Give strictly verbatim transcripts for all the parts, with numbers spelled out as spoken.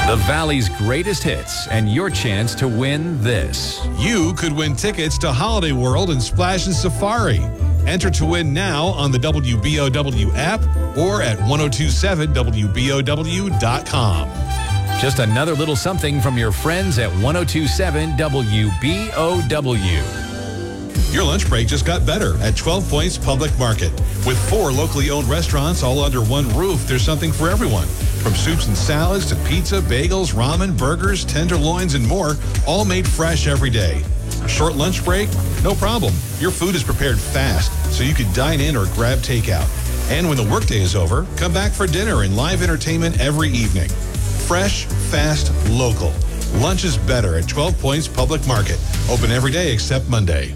The Valley's greatest hits and your chance to win this. You could win tickets to Holiday World and Splash and Safari. Enter to win now on the W B O W app or at ten twenty-seven W B O W dot com. Just another little something from your friends at ten twenty-seven W B O W. Your lunch break just got better at twelve Points Public Market. With four locally owned restaurants all under one roof, there's something for everyone. From soups and salads to pizza, bagels, ramen, burgers, tenderloins, and more, all made fresh every day. Short lunch break? No problem. Your food is prepared fast, so you can dine in or grab takeout. And when the workday is over, come back for dinner and live entertainment every evening. Fresh, fast, local. Lunch is better at twelve Points Public Market. Open every day except Monday.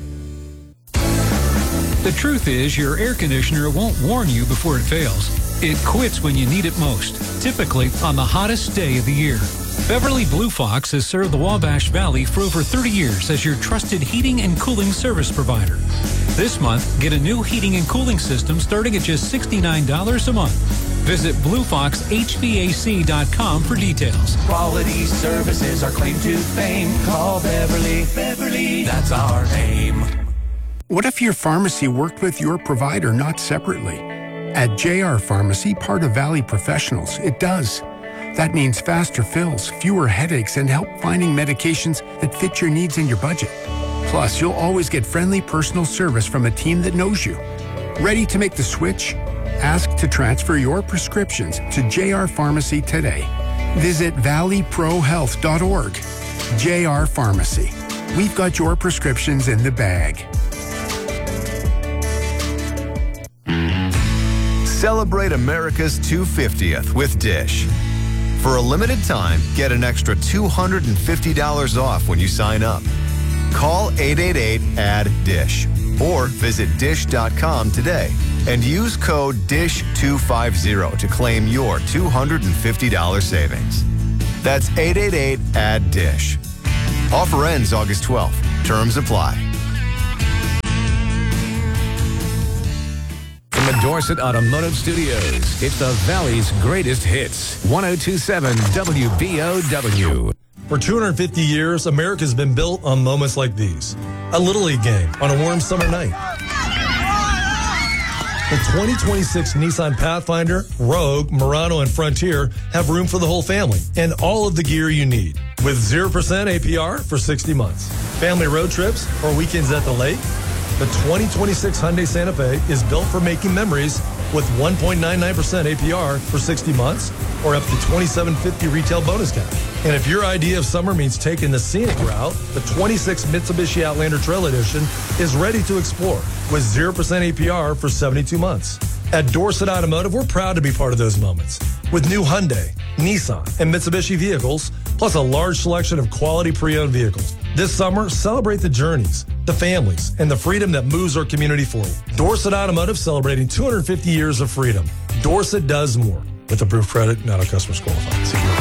The truth is, your air conditioner won't warn you before it fails. It quits when you need it most, typically on the hottest day of the year. Beverly Blue Fox has served the Wabash Valley for over thirty years as your trusted heating and cooling service provider. This month, get a new heating and cooling system starting at just sixty-nine dollars a month. Visit blue fox H V A C dot com for details. Quality services are claim to fame. Call Beverly. Beverly, that's our name. What if your pharmacy worked with your provider, not separately? At J R Pharmacy, part of Valley Professionals, it does. That means faster fills, fewer headaches, and help finding medications that fit your needs and your budget. Plus, you'll always get friendly personal service from a team that knows you. Ready to make the switch? Ask to transfer your prescriptions to J R Pharmacy today. Visit valley pro health dot org. J R Pharmacy. We've got your prescriptions in the bag. Celebrate America's two hundred fiftieth with Dish. For a limited time, get an extra two hundred fifty dollars off when you sign up. Call eight eight eight A D D I S H or visit dish dot com today and use code D I S H two fifty to claim your two hundred fifty dollars savings. That's eight eight eight A D D I S H. Offer ends August twelfth. Terms apply. From the Dorset Automotive Studios, it's the Valley's greatest hits. ten twenty-seven W B O W. For two hundred fifty years, America's been built on moments like these. A Little League game on a warm summer night. The twenty twenty-six Nissan Pathfinder, Rogue, Murano, and Frontier have room for the whole family and all of the gear you need. With zero percent A P R for sixty months. Family road trips or weekends at the lake. The twenty twenty-six Hyundai Santa Fe is built for making memories with one point nine nine percent A P R for sixty months or up to twenty-seven fifty retail bonus cash. And if your idea of summer means taking the scenic route, the twenty-six Mitsubishi Outlander Trail Edition is ready to explore with zero percent A P R for seventy-two months. At Dorset Automotive, we're proud to be part of those moments with new Hyundai, Nissan, and Mitsubishi vehicles, plus a large selection of quality pre-owned vehicles. This summer, celebrate the journeys, the families, and the freedom that moves our community forward. Dorset Automotive celebrating two hundred fifty years of freedom. Dorset does more. With approved credit, not all customers qualified. See you.